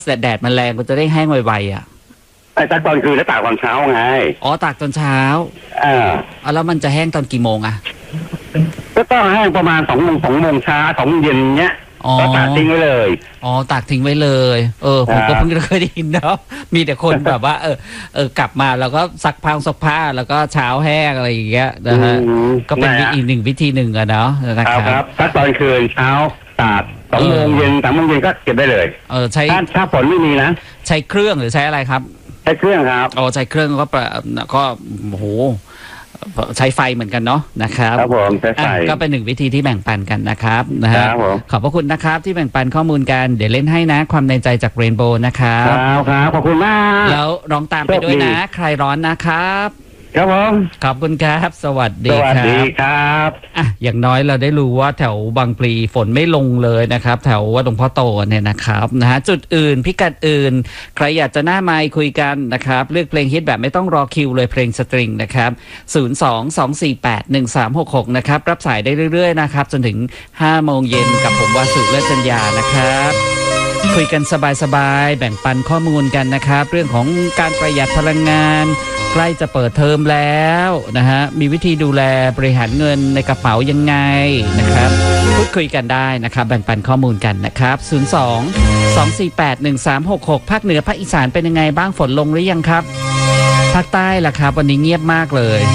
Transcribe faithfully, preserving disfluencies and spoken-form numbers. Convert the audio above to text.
แต่แดดมันแรงมันจะได้แห้งไวๆอ่ะไอ้ตากตอนคืนแล้วตากตอนเช้าไงอ๋อตากตอนเช้าอ่าแล้วมันจะแห้งตอนกี่โมงอ่ะก็ต้องแห้งประมาณสองโมงสองโมงเช้าสองโมงเย็นเนี้ยก็ตากทิ้งไว้เลยอ๋อตากทิ้งไว้เลยเออผมก็เพิ่งเคยได้ยินเนาะมีแต่คนแบบว่าเออเออกลับมาแล้วก็ซักผ้าซักผ้าแล้วก็เช้าแห้งอะไรอย่างเงี้ยนะฮะก็เป็นอีกหนึ่งวิธีหนึ่งอะเนาะนะครับครับถ้าตอนคืนเช้าตากสองโมงเย็นสามโมงเย็นก็เก็บได้เลยเออใช้ถ้าฝนไม่มีนะใช้เครื่องหรือใช้อะไรครับใช้เครื่องครับอ๋อใช้เครื่องก็ก็โอ้โหใช้ไฟเหมือนกันเนาะนะครับครับผมใช้ไฟก็เป็นหนึ่งวิธีที่แบ่งปันกันนะครับนะฮะขอบพระคุณนะครับที่แบ่งปันข้อมูลกันเดี๋ยวเล่นให้นะความในใจจากเรนโบว์นะครับครับขอบคุณมากแล้วร้องตามไปด้วยนะใครร้อนนะครับครับผมขอบคุณครับสวัสดีครับสวัสดีครับอ่ะอย่างน้อยเราได้รู้ว่าแถวบางพลีฝนไม่ลงเลยนะครับแถววัดหลวงพ่อโตเนี่ยนะครับนะฮะจุดอื่นพิกัดอื่นใครอยากจะหน้าไมค์คุยกันนะครับเลือกเพลงฮิตแบบไม่ต้องรอคิวเลยเพลงสตริงนะครับศูนย์ สอง สอง สี่ แปด หนึ่ง สาม หก หกนะครับรับสายได้เรื่อยๆนะครับจนถึงห้าโมงเย็นกับผมวาสุเลิศจัญญานะครับคุยกันสบายๆแบ่งปันข้อมูลกันนะครับเรื่องของการประหยัดพลังงานใกล้จะเปิดเทอมแล้วนะฮะมีวิธีดูแลบริหารเงินในกระเป๋ายังไงนะครับพูดคุยกันได้นะครับแบ่งปันข้อมูลกันนะครับศูนย์ สอง สอง สี่ แปด หนึ่ง สาม หก หกภาคเหนือภาคอีสานเป็นยังไงบ้างฝนลงหรือยังครับภาคใต้ล่ะครับวันนี้เงียบมากเลย